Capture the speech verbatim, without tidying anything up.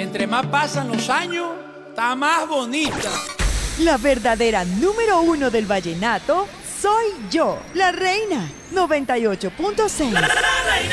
entre más pasan los años, está más bonita. La verdadera número uno del vallenato soy yo, la reina noventa y ocho punto seis.